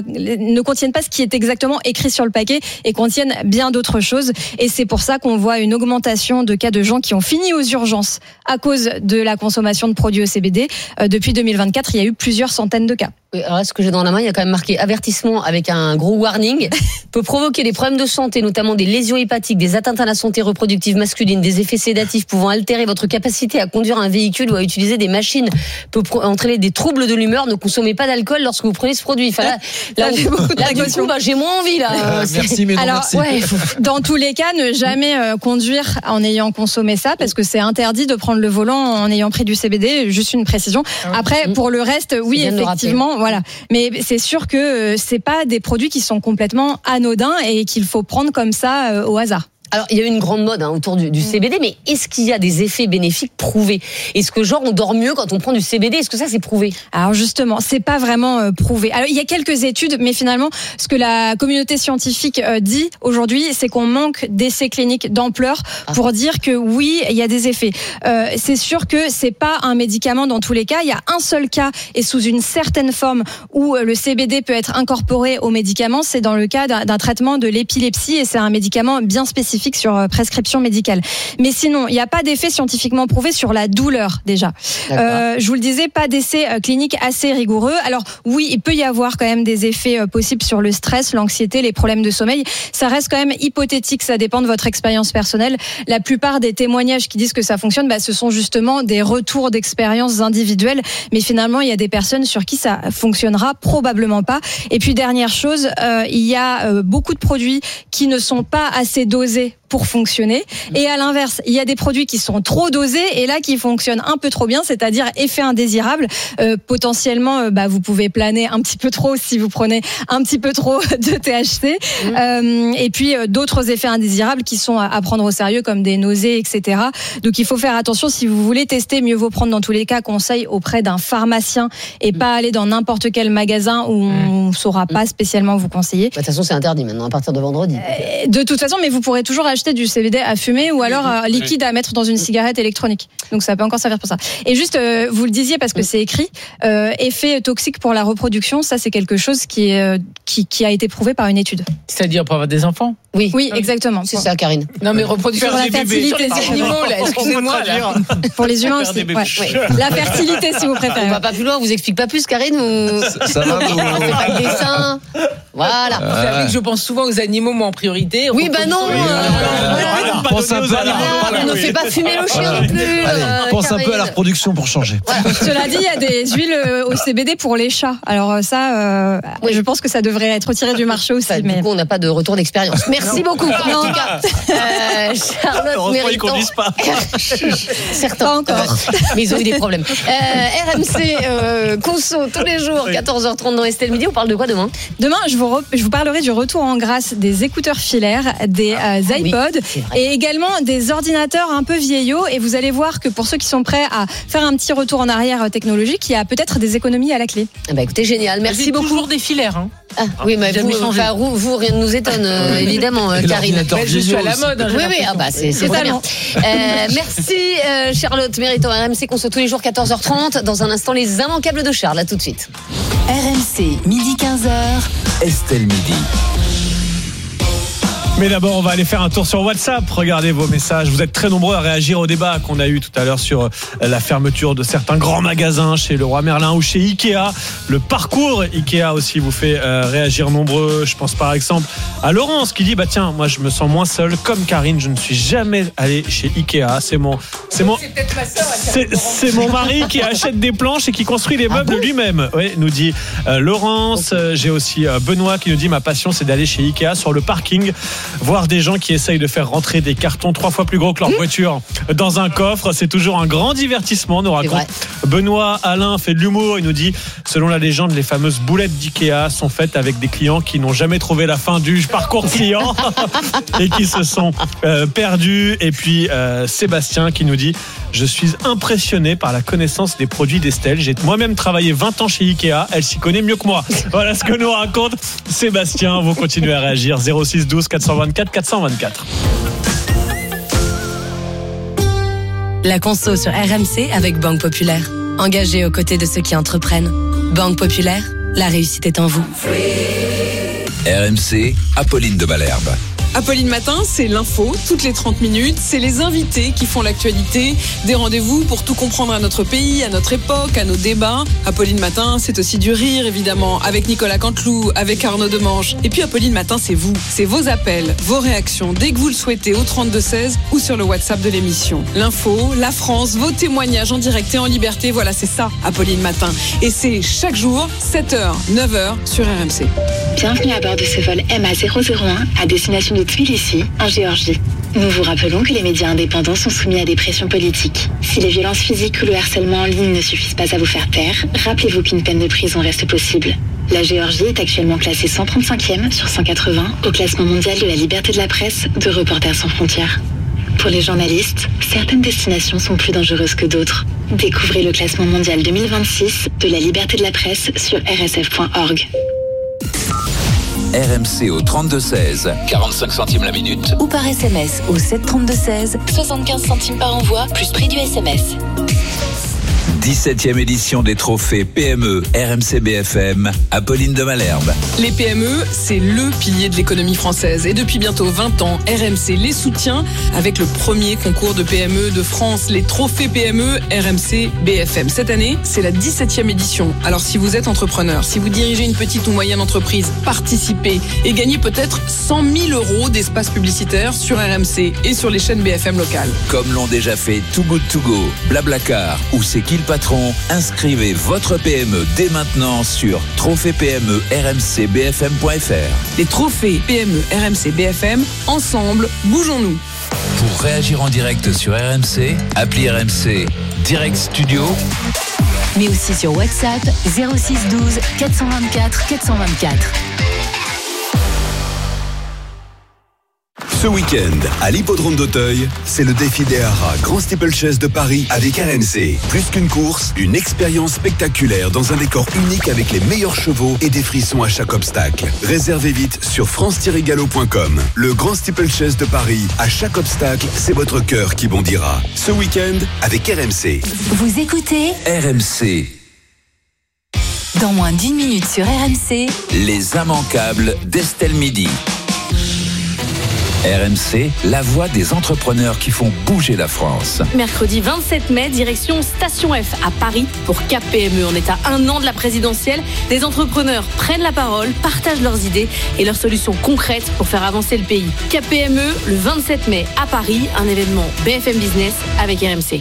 ce qui est exactement écrit sur le paquet et contiennent bien d'autres choses. Et c'est pour ça qu'on voit une augmentation de cas de gens qui ont fini aux urgences à cause de la consommation de produits au CBD. Depuis 2024, il y a eu plusieurs centaines de cas. Oui, alors là, ce que j'ai dans la main, il y a quand même marqué avertissement avec un gros warning. Peut provoquer des problèmes de santé, notamment des lésions hépatiques, des atteintes à la santé reproductive masculine, des effets sédatifs pouvant altérer votre capacité à conduire un véhicule ou à utiliser des machines, peut entraîner des troubles de l'humeur. Ne consommez pas d'alcool lorsque vous prenez ce produit. Enfin, là, du coup, j'ai moins envie là. Merci, mais non, alors, merci. Ouais, dans tous les cas, ne jamais conduire en ayant consommé ça, parce que c'est interdit de prendre le volant en ayant pris du CBD. Juste une précision. Après, pour le reste, oui, effectivement. Voilà. Mais c'est sûr que c'est pas des produits qui sont complètement anodins et qu'il faut prendre comme ça au hasard. Alors, il y a eu une grande mode autour du CBD, mais est-ce qu'il y a des effets bénéfiques prouvés? Est-ce que on dort mieux quand on prend du CBD? Est-ce que ça, c'est prouvé? Alors justement, c'est pas vraiment prouvé. Alors, il y a quelques études, mais finalement, ce que la communauté scientifique dit aujourd'hui, c'est qu'on manque d'essais cliniques d'ampleur pour dire que oui, il y a des effets. C'est sûr que c'est pas un médicament dans tous les cas. Il y a un seul cas, et sous une certaine forme, où le CBD peut être incorporé au médicament. C'est dans le cas d'un traitement de l'épilepsie, et c'est un médicament bien spécifique scientifique sur prescription médicale. Mais sinon, il n'y a pas d'effet scientifiquement prouvé sur la douleur déjà. Je vous le disais, pas d'essai clinique assez rigoureux. Alors oui, il peut y avoir quand même des effets possibles sur le stress, l'anxiété, les problèmes de sommeil. Ça reste quand même hypothétique, ça dépend de votre expérience personnelle. La plupart des témoignages qui disent que ça fonctionne, ce sont justement des retours d'expériences individuelles. Mais finalement, il y a des personnes sur qui ça fonctionnera probablement pas. Et puis dernière chose, il y a beaucoup de produits qui ne sont pas assez dosés pour fonctionner. Et à l'inverse, il y a des produits qui sont trop dosés et là qui fonctionnent un peu trop bien, c'est-à-dire effet indésirable. Potentiellement, vous pouvez planer un petit peu trop si vous prenez un petit peu trop de THC. Et puis d'autres effets indésirables qui sont à prendre au sérieux comme des nausées, etc. Donc il faut faire attention. Si vous voulez tester, mieux vaut prendre dans tous les cas conseil auprès d'un pharmacien et pas aller dans n'importe quel magasin où on ne saura pas spécialement vous conseiller. De toute façon, c'est interdit maintenant à partir de vendredi. De toute façon, mais vous pourrez toujours acheter du CBD à fumer ou alors liquide à mettre dans une cigarette électronique. Donc ça peut encore servir pour ça. Et juste, vous le disiez parce que c'est écrit, effet toxique pour la reproduction, ça c'est quelque chose qui a été prouvé par une étude. C'est-à-dire pour avoir des enfants ? Oui, exactement. C'est ça, Karine. Non, mais reproduction pour la fertilité des animaux, là, excusez-moi. Là. Pour les humains aussi. La fertilité, si vous préférez. On va pas plus loin, on vous explique pas plus, Karine, ou... Ça va, on fait pas le dessin. Voilà. Vous savez que je pense souvent aux animaux, moi, en priorité. Oui, non. Pense un peu à on ne fait pas fumer le chien non plus. Allez, pense un peu à la reproduction pour changer. Cela dit, il y a des huiles au CBD pour les chats. Alors ça, je pense que ça devrait être retiré du marché aussi. Du coup, on n'a pas de retour d'expérience. Merci beaucoup. En tout cas, Charlotte Méritant. Certains pas encore. Mais ils ont eu des problèmes. RMC Conso tous les jours, 14h30 dans Estelle Midi. On parle de quoi demain ? Demain, je vous parlerai du retour en grâce des écouteurs filaires, des iPods et également des ordinateurs un peu vieillots. Et vous allez voir que pour ceux qui sont prêts à faire un petit retour en arrière technologique, il y a peut-être des économies à la clé. Écoutez, génial. Merci beaucoup. Toujours des filaires. Oui, mais vous, rien ne nous étonne, évidemment, Karine. Je suis à la mode. Oui, c'est très bien. Merci, Charlotte Méritant. RMC Conso tous les jours, 14h30. Dans un instant, les immanquables de Charles. À tout de suite. RMC, midi 15h. Estelle Midi. Mais d'abord, on va aller faire un tour sur WhatsApp. Regardez vos messages. Vous êtes très nombreux à réagir au débat qu'on a eu tout à l'heure sur la fermeture de certains grands magasins chez Leroy Merlin ou chez Ikea. Le parcours Ikea aussi vous fait réagir nombreux. Je pense par exemple à Laurence qui dit tiens, moi je me sens moins seul. Comme Karine, je ne suis jamais allé chez Ikea. C'est mon mari qui achète des planches et qui construit les meubles lui-même. Oui, nous dit Laurence. J'ai aussi Benoît qui nous dit ma passion c'est d'aller chez Ikea sur le parking. Voir des gens qui essayent de faire rentrer des cartons 3 fois plus gros que leur voiture dans un coffre, c'est toujours un grand divertissement, nous raconte Benoît. Alain fait de l'humour, il nous dit selon la légende, les fameuses boulettes d'Ikea sont faites avec des clients qui n'ont jamais trouvé la fin du parcours client et qui se sont perdus. Et puis Sébastien qui nous dit je suis impressionné par la connaissance des produits d'Estelle. J'ai moi-même travaillé 20 ans chez Ikea, elle s'y connaît mieux que moi. Voilà ce que nous raconte Sébastien. Vous continuez à réagir 06 12 424 424. La conso sur RMC avec Banque Populaire. Engagée aux côtés de ceux qui entreprennent. Banque Populaire, la réussite est en vous. RMC, Apolline de Malherbe. Apolline Matin, c'est l'info, toutes les 30 minutes. C'est les invités qui font l'actualité. Des rendez-vous pour tout comprendre à notre pays, à notre époque, à nos débats. Apolline Matin, c'est aussi du rire, évidemment, avec Nicolas Canteloup, avec Arnaud Demange. Et puis Apolline Matin, c'est vous. C'est vos appels, vos réactions, dès que vous le souhaitez, au 32-16 ou sur le WhatsApp de l'émission. L'info, la France, vos témoignages en direct et en liberté. Voilà, c'est ça, Apolline Matin. Et c'est chaque jour, 7h, 9h sur RMC. Bienvenue à bord de ce vol MA001 à destination de Tbilissi, en Géorgie. Nous vous rappelons que les médias indépendants sont soumis à des pressions politiques. Si les violences physiques ou le harcèlement en ligne ne suffisent pas à vous faire taire, rappelez-vous qu'une peine de prison reste possible. La Géorgie est actuellement classée 135e sur 180 au classement mondial de la liberté de la presse de Reporters sans frontières. Pour les journalistes, certaines destinations sont plus dangereuses que d'autres. Découvrez le classement mondial 2026 de la liberté de la presse sur rsf.org. RMC au 32-16, 45 centimes la minute. Ou par SMS au 732-16, 75 centimes par envoi, plus prix du SMS. 17e édition des trophées PME RMC BFM, Apolline de Malherbe. Les PME, c'est le pilier de l'économie française. Et depuis bientôt 20 ans, RMC les soutient avec le premier concours de PME de France, les trophées PME RMC BFM. Cette année, c'est la 17e édition. Alors si vous êtes entrepreneur, si vous dirigez une petite ou moyenne entreprise, participez et gagnez peut-être 100 000 € d'espace publicitaire sur RMC et sur les chaînes BFM locales. Comme l'ont déjà fait Too Good To Go, Blablacar ou C'est qui le patron, inscrivez votre PME dès maintenant sur trophées-PME-RMC-BFM.fr. Les trophées PME RMC BFM, ensemble, bougeons-nous. Pour réagir en direct sur RMC, appelez RMC Direct Studio, mais aussi sur WhatsApp 06 12 424 424. Ce week-end, à l'hippodrome d'Auteuil, c'est le défi des haras Grand Steeplechase de Paris avec RMC. Plus qu'une course, une expérience spectaculaire dans un décor unique avec les meilleurs chevaux et des frissons à chaque obstacle. Réservez vite sur france-galop.com. Le Grand Steeplechase de Paris, à chaque obstacle, c'est votre cœur qui bondira. Ce week-end, avec RMC. Vous écoutez RMC. Dans moins d'1 minute sur RMC, Les immanquables d'Estelle Midi. RMC, la voix des entrepreneurs qui font bouger la France. Mercredi 27 mai, direction Station F à Paris pour KPME. On est à 1 an de la présidentielle. Des entrepreneurs prennent la parole, partagent leurs idées et leurs solutions concrètes pour faire avancer le pays. KPME, le 27 mai à Paris, un événement BFM Business avec RMC.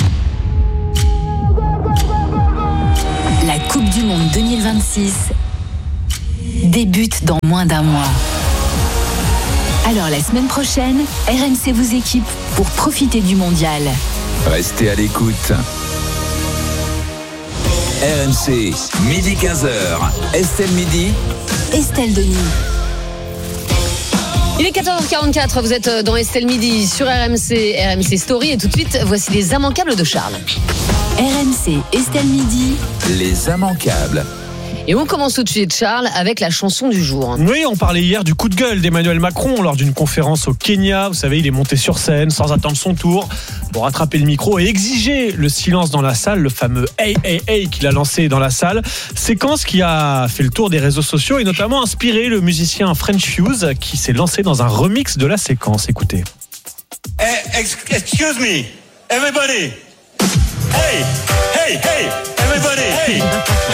la Coupe du Monde 2026 débute dans moins d'un mois. Alors la semaine prochaine, RMC vous équipe pour profiter du mondial. Restez à l'écoute. RMC, midi 15h. Estelle Midi. Estelle Denis. Il est 14h44, vous êtes dans Estelle Midi sur RMC Story et tout de suite, voici les immanquables de Charles. RMC, Estelle Midi. Les immanquables. Et on commence tout de suite, Charles, avec la chanson du jour. Oui, on parlait hier du coup de gueule d'Emmanuel Macron lors d'une conférence au Kenya. Vous savez, il est monté sur scène sans attendre son tour pour rattraper le micro et exiger le silence dans la salle, le fameux « Hey, hey, hey » qu'il a lancé dans la salle. Séquence qui a fait le tour des réseaux sociaux et notamment inspiré le musicien French Fuse qui s'est lancé dans un remix de la séquence. Écoutez. Hey, excuse me, everybody. Hey, hey, hey, everybody. Hey.